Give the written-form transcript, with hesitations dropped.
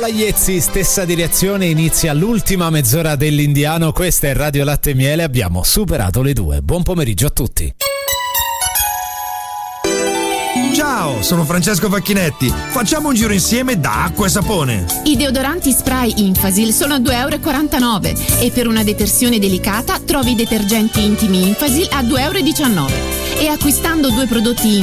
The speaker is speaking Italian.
Iezzi, stessa direzione, inizia l'ultima mezz'ora dell'Indiano. Questa è Radio Latte e Miele, abbiamo superato le 2. Buon pomeriggio a tutti. Ciao, sono Francesco Facchinetti. Facciamo un giro insieme da Acqua e Sapone. I deodoranti spray Infasil sono a 2,49 € e per una detersione delicata trovi i detergenti intimi Infasil a 2,19 €. E acquistando 2 prodotti